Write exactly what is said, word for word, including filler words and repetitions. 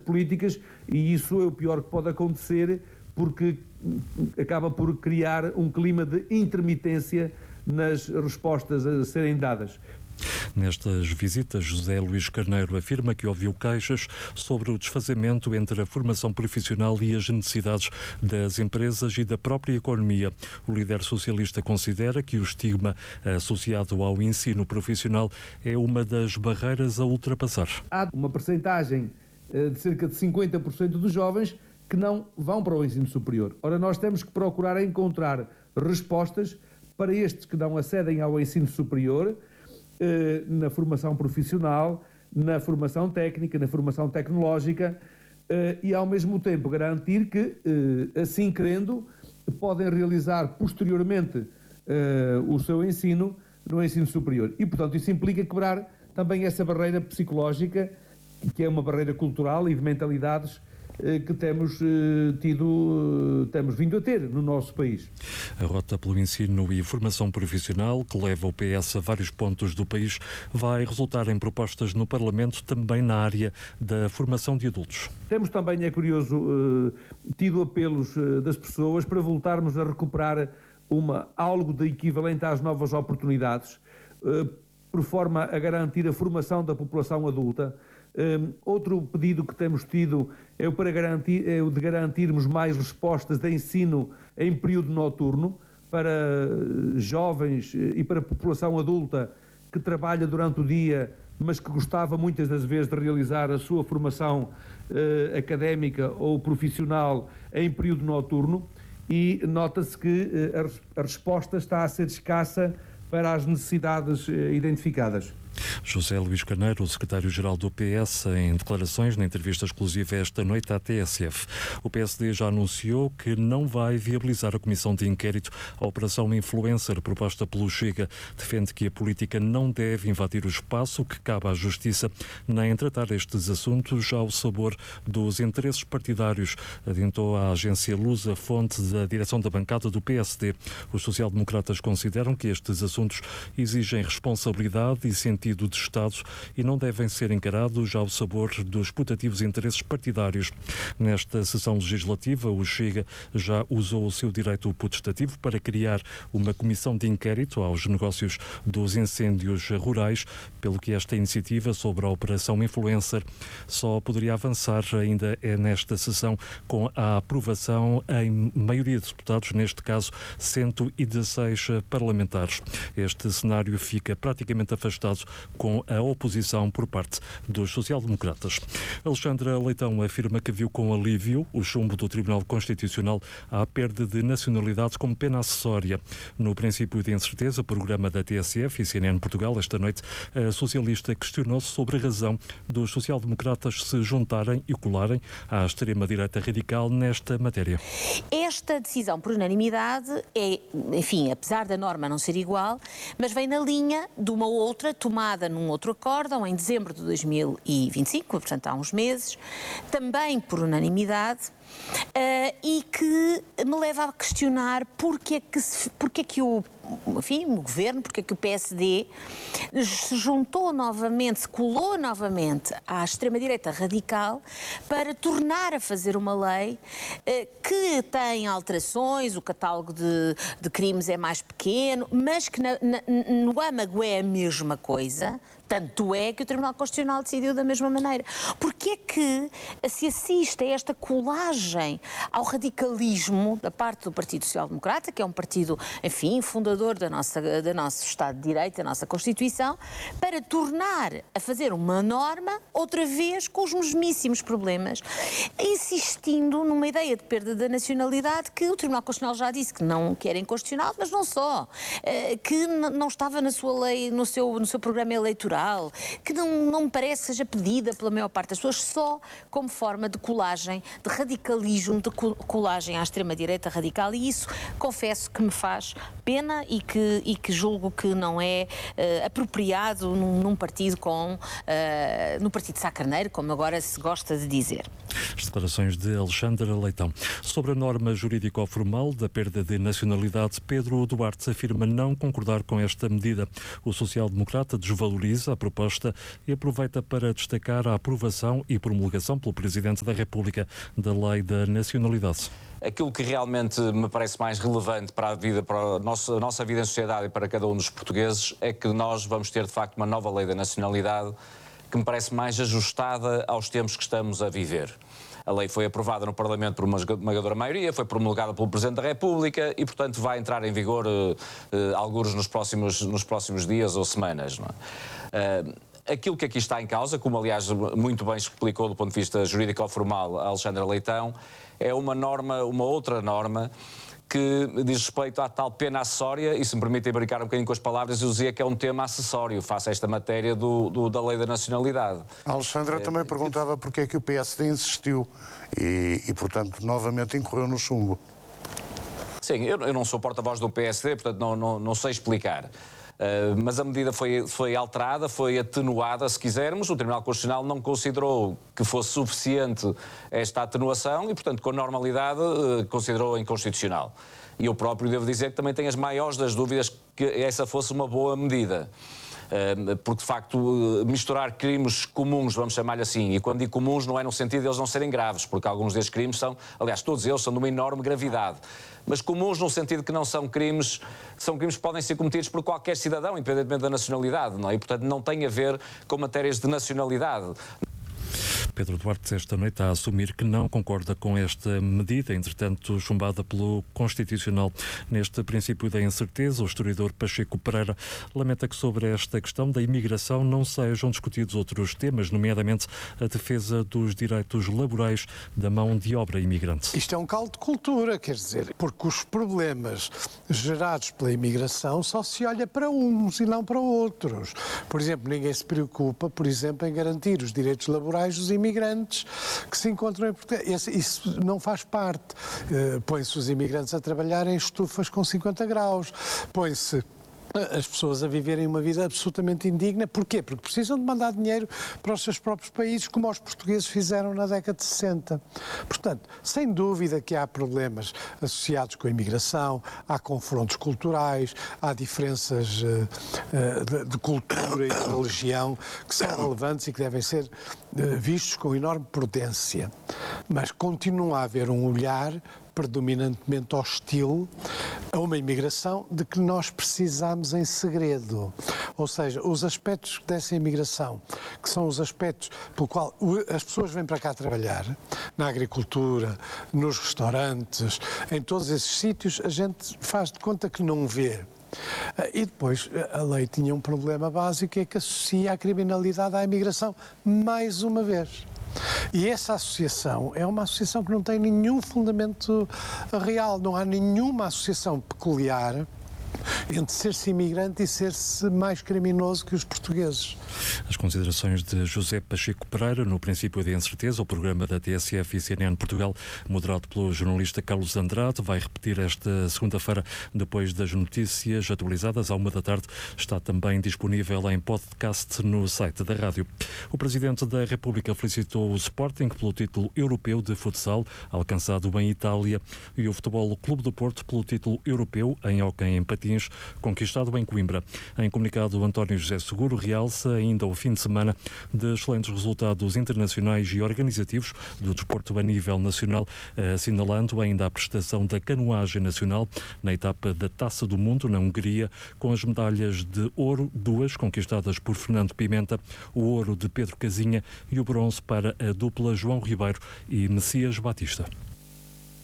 políticas, e isso é o pior que pode acontecer, porque acaba por criar um clima de intermitência nas respostas a serem dadas. Nestas visitas, José Luís Carneiro afirma que ouviu queixas sobre o desfazamento entre a formação profissional e as necessidades das empresas e da própria economia. O líder socialista considera que o estigma associado ao ensino profissional é uma das barreiras a ultrapassar. Há uma percentagem de cerca de cinquenta por cento dos jovens que não vão para o ensino superior. Ora, nós temos que procurar encontrar respostas para estes que não acedem ao ensino superior, na formação profissional, na formação técnica, na formação tecnológica, e ao mesmo tempo garantir que, assim querendo, podem realizar posteriormente o seu ensino no ensino superior. E, portanto, isso implica quebrar também essa barreira psicológica, que é uma barreira cultural e de mentalidades que temos tido, temos vindo a ter no nosso país. A rota pelo ensino e formação profissional, que leva o P S a vários pontos do país, vai resultar em propostas no Parlamento também na área da formação de adultos. Temos também, é curioso, tido apelos das pessoas para voltarmos a recuperar uma, algo de equivalente às novas oportunidades, por forma a garantir a formação da população adulta. Um, outro pedido que temos tido é o, para garantir, é o de garantirmos mais respostas de ensino em período noturno para jovens e para a população adulta que trabalha durante o dia, mas que gostava muitas das vezes de realizar a sua formação uh, académica ou profissional em período noturno, e nota-se que uh, a, a resposta está a ser escassa para as necessidades uh, identificadas. José Luís Carneiro, o secretário-geral do P S, em declarações na entrevista exclusiva esta noite à T S F. O P S D já anunciou que não vai viabilizar a comissão de inquérito à Operação Influencer proposta pelo Chega. Defende que a política não deve invadir o espaço que cabe à Justiça nem tratar estes assuntos ao sabor dos interesses partidários, adiantou a agência Lusa, fonte da direção da bancada do P S D. Os social-democratas consideram que estes assuntos exigem responsabilidade e sentido de Estado e não devem ser encarados ao sabor dos putativos interesses partidários. Nesta sessão legislativa, o Chega já usou o seu direito putestativo para criar uma comissão de inquérito aos negócios dos incêndios rurais, pelo que esta iniciativa sobre a Operação Influencer só poderia avançar ainda é nesta sessão com a aprovação em maioria de deputados, neste caso cento e dezesseis parlamentares. Este cenário fica praticamente afastado com a oposição por parte dos social-democratas. Alexandra Leitão afirma que viu com alívio o chumbo do Tribunal Constitucional à perda de nacionalidade como pena acessória. No princípio de incerteza, programa da T S F e C N N Portugal, esta noite, a socialista questionou-se sobre a razão dos social-democratas se juntarem e colarem à extrema-direita radical nesta matéria. Esta decisão por unanimidade é, enfim, apesar da norma não ser igual, mas vem na linha de uma outra tomada num outro acórdão em dezembro de dois mil e vinte e cinco, portanto há uns meses, também por unanimidade, uh, e que me leva a questionar porque é que, se, porque é que o, enfim, o Governo, porque é que o P S D se juntou novamente, se colou novamente à extrema-direita radical para tornar a fazer uma lei uh, que tem alterações, o catálogo de, de crimes é mais pequeno, mas que na, na, no âmago é a mesma coisa. Tanto é que o Tribunal Constitucional decidiu da mesma maneira. Porque é que se assiste a esta colagem ao radicalismo da parte do Partido Social Democrata, que é um partido, enfim, fundador da nossa, da nosso Estado de Direito, da nossa Constituição, para tornar a fazer uma norma, outra vez, com os mesmíssimos problemas, insistindo numa ideia de perda da nacionalidade que o Tribunal Constitucional já disse que não que era inconstitucional, mas não só, que não estava na sua lei, no seu, no seu programa eleitoral, que não, não me parece que seja pedida pela maior parte das pessoas, só como forma de colagem, de radicalismo, de colagem à extrema-direita radical, e isso confesso que me faz pena e que, e que julgo que não é uh, apropriado num, num partido com, uh, no partido de Sá Carneiro, como agora se gosta de dizer. As declarações de Alexandre Leitão. Sobre a norma jurídico-formal da perda de nacionalidade, Pedro Duarte afirma não concordar com esta medida. O social-democrata desvaloriza a proposta e aproveita para destacar a aprovação e promulgação pelo Presidente da República da Lei da Nacionalidade. Aquilo que realmente me parece mais relevante para a vida, para a nossa, a nossa vida em sociedade e para cada um dos portugueses é que nós vamos ter de facto uma nova lei da nacionalidade que me parece mais ajustada aos tempos que estamos a viver. A lei foi aprovada no Parlamento por uma esmagadora maioria, foi promulgada pelo Presidente da República e, portanto, vai entrar em vigor uh, uh, alguns nos próximos, nos próximos dias ou semanas. Não é? Uh, Aquilo que aqui está em causa, como aliás muito bem explicou do ponto de vista jurídico-formal a Alexandra Leitão, é uma norma, uma outra norma que diz respeito à tal pena acessória, e se me permitem brincar um bocadinho com as palavras, eu dizia que é um tema acessório face a esta matéria do, do, da lei da nacionalidade. A Alexandra é, também perguntava porque é que o P S D insistiu e, e portanto, novamente incorreu no chumbo. Sim, eu, eu não sou porta-voz do P S D, portanto não, não, não sei explicar. Uh, mas a medida foi, foi alterada, foi atenuada, se quisermos. O Tribunal Constitucional não considerou que fosse suficiente esta atenuação e, portanto, com normalidade, uh, considerou inconstitucional. E eu próprio devo dizer que também tenho as maiores das dúvidas que essa fosse uma boa medida. Uh, porque, de facto, misturar crimes comuns, vamos chamar-lhe assim, e quando digo comuns não é no sentido de eles não serem graves, porque alguns destes crimes são, aliás, todos eles são de uma enorme gravidade, mas comuns no sentido que não são crimes, são crimes que podem ser cometidos por qualquer cidadão, independentemente da nacionalidade, não é? E, portanto, não tem a ver com matérias de nacionalidade. Pedro Duarte esta noite a assumir que não concorda com esta medida, entretanto chumbada pelo Constitucional. Neste princípio da incerteza, o historiador Pacheco Pereira lamenta que sobre esta questão da imigração não sejam discutidos outros temas, nomeadamente a defesa dos direitos laborais da mão de obra imigrante. Isto é um caldo de cultura, quer dizer, porque os problemas gerados pela imigração só se olha para uns e não para outros. Por exemplo, ninguém se preocupa, por exemplo, em garantir os direitos laborais dos imigrantes que se encontram em Portugal. Isso não faz parte. Uh, põe-se os imigrantes a trabalhar em estufas com cinquenta graus, põe-se as pessoas a viverem uma vida absolutamente indigna. Porquê? Porque precisam de mandar dinheiro para os seus próprios países, como os portugueses fizeram na década de sessenta. Portanto, sem dúvida que há problemas associados com a imigração, há confrontos culturais, há diferenças uh, uh, de, de cultura e de religião que são relevantes e que devem ser uh, vistos com enorme prudência. Mas continua a haver um olhar predominantemente hostil a uma imigração de que nós precisamos em segredo. Ou seja, os aspectos dessa imigração, que são os aspectos pelo qual as pessoas vêm para cá trabalhar, na agricultura, nos restaurantes, em todos esses sítios, a gente faz de conta que não vê. E depois a lei tinha um problema básico, é que associa a criminalidade à imigração, mais uma vez. E essa associação é uma associação que não tem nenhum fundamento real, não há nenhuma associação peculiar entre ser-se imigrante e ser-se mais criminoso que os portugueses. As considerações de José Pacheco Pereira no princípio de incerteza, o programa da T S F e C N N Portugal, moderado pelo jornalista Carlos Andrade, vai repetir esta segunda-feira depois das notícias atualizadas à uma da tarde. Está também disponível em podcast no site da rádio. O Presidente da República felicitou o Sporting pelo título europeu de futsal alcançado em Itália e o Futebol Clube do Porto pelo título europeu em hóquei em patins conquistado em Coimbra. Em comunicado, António José Seguro realça ainda o fim de semana de excelentes resultados internacionais e organizativos do desporto a nível nacional, assinalando ainda a prestação da canoagem nacional na etapa da Taça do Mundo na Hungria, com as medalhas de ouro, duas conquistadas por Fernando Pimenta, o ouro de Pedro Casinha e o bronze para a dupla João Ribeiro e Messias Batista.